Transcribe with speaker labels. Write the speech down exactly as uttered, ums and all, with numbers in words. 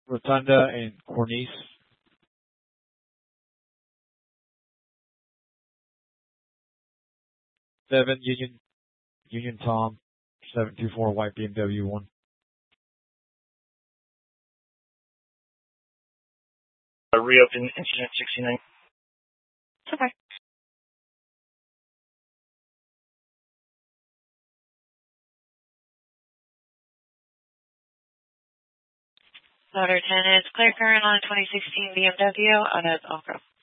Speaker 1: Rotunda and Cornice. Seven Union Union Tom seven two four white B M W one.
Speaker 2: Uh, reopen incident sixty-nine.
Speaker 3: Okay. Motor ten is clear current on twenty sixteen B M W out of Elk Grove.